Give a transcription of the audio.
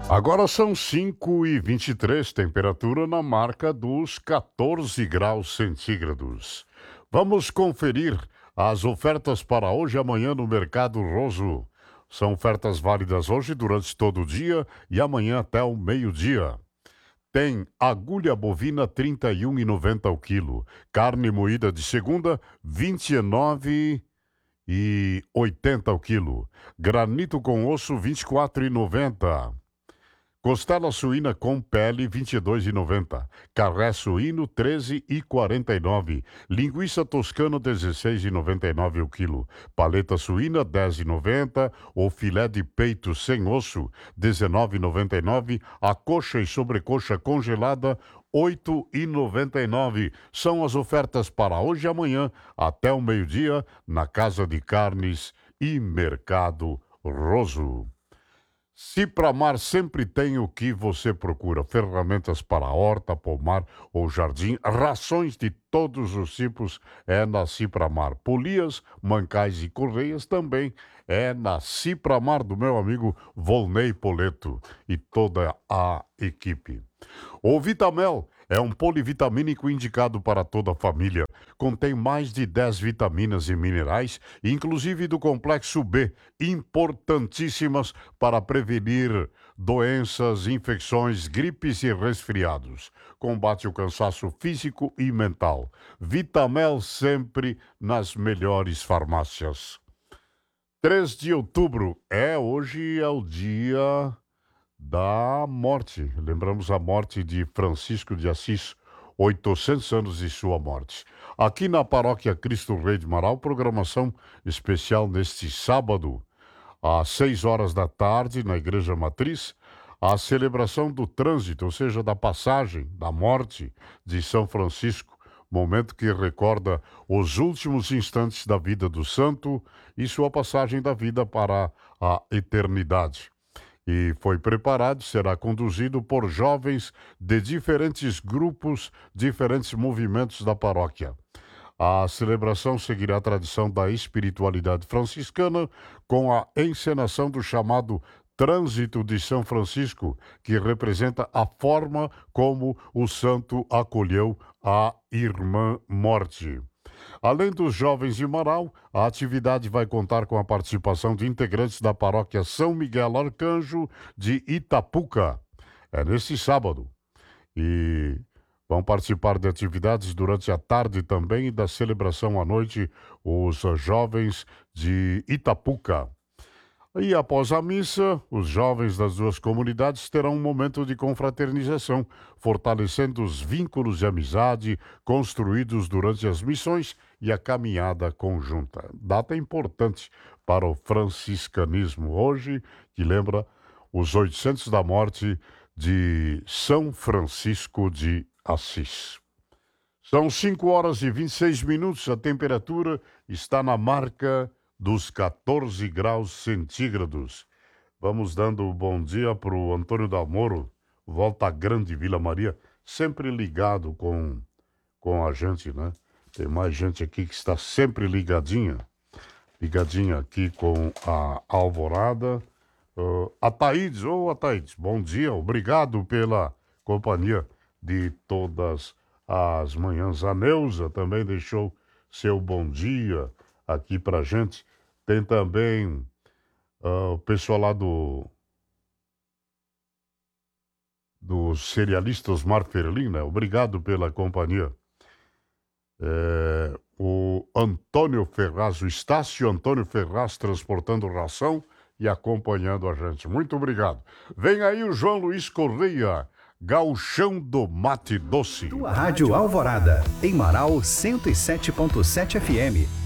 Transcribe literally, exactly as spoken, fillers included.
Agora são cinco e vinte e três, temperatura na marca dos quatorze graus centígrados. Vamos conferir as ofertas para hoje e amanhã no Mercado Roso. São ofertas válidas hoje durante todo o dia e amanhã até o meio-dia. Tem agulha bovina trinta e um e noventa o quilo. Carne moída de segunda vinte e nove e oitenta o quilo. Granito com osso vinte e quatro e noventa. Costela suína com pele, vinte e dois e noventa. Carré suíno, treze e quarenta e nove. Linguiça toscana, dezesseis e noventa e nove o quilo. Paleta suína, dez e noventa. O filé de peito sem osso, dezenove e noventa e nove. A coxa e sobrecoxa congelada, oito e noventa e nove. São as ofertas para hoje e amanhã, até o meio-dia, na Casa de Carnes e Mercado Roso. Cipramar sempre tem o que você procura. Ferramentas para horta, pomar ou jardim. Rações de todos os tipos é na Cipramar. Polias, mancais e correias também é na Cipramar do meu amigo Volney Poleto e toda a equipe. O Vitamel é um polivitamínico indicado para toda a família. Contém mais de dez vitaminas e minerais, inclusive do complexo B, importantíssimas para prevenir doenças, infecções, gripes e resfriados. Combate o cansaço físico e mental. Vitamel sempre nas melhores farmácias. três de outubro é hoje é o dia da morte. Lembramos a morte de Francisco de Assis, oitocentos anos de sua morte. Aqui na Paróquia Cristo Rei de Marau, programação especial neste sábado, às seis horas da tarde, na Igreja Matriz, a celebração do trânsito, ou seja, da passagem, da morte de São Francisco, momento que recorda os últimos instantes da vida do santo e sua passagem da vida para a eternidade. E foi preparado, será conduzido por jovens de diferentes grupos, diferentes movimentos da paróquia. A celebração seguirá a tradição da espiritualidade franciscana com a encenação do chamado Trânsito de São Francisco, que representa a forma como o santo acolheu a irmã morte. Além dos jovens de Marau, a atividade vai contar com a participação de integrantes da paróquia São Miguel Arcanjo de Itapuca. É neste sábado. E vão participar de atividades durante a tarde também e da celebração à noite os jovens de Itapuca. E após a missa, os jovens das duas comunidades terão um momento de confraternização, fortalecendo os vínculos de amizade construídos durante as missões e a caminhada conjunta. Data importante para o franciscanismo hoje, que lembra os oitocentos da morte de São Francisco de Assis. São cinco horas e vinte e seis minutos, a temperatura está na marca dos quatorze graus centígrados. Vamos dando bom dia para o Antônio Dalmoro, Volta Grande, Vila Maria, sempre ligado com, com a gente, né? Tem mais gente aqui que está sempre ligadinha, ligadinha aqui com a Alvorada. Uh, Ataídes, ô oh, Ataídes, bom dia, obrigado pela companhia de todas as manhãs. A Neuza também deixou seu bom dia aqui pra gente. Tem também uh, o pessoal lá do dos cerealistas Marferlin, né? Obrigado pela companhia. É, o Antônio Ferraz, o Estácio Antônio Ferraz transportando ração e acompanhando a gente. Muito obrigado. Vem aí o João Luiz Correia, Gauchão do Mate Doce. Tua Rádio Alvorada, em Marau cento e sete ponto sete F M.